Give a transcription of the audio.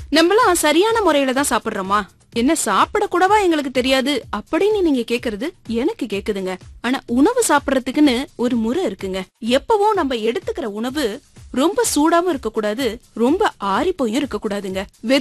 நம்மளாம் சரியான முறையில தான் சாப்பிடுறோமா? என்ன சாப்பிட கூடவா எங்களுக்கு தெரியாது அப்படின்னு நீங்க கேக்குறது எனக்கு கேக்குதுங்க. ஆனா உணவு சாப்பிடறதுக்குன்னு ஒரு முறை இருக்குங்க. எப்பவும் நம்ம எடுத்துக்கிற உணவு ரொம்ப சூடாவும் இருக்க கூடாது, ரொம்ப ஆறிப்போயும் இருக்க கூடாதுங்க.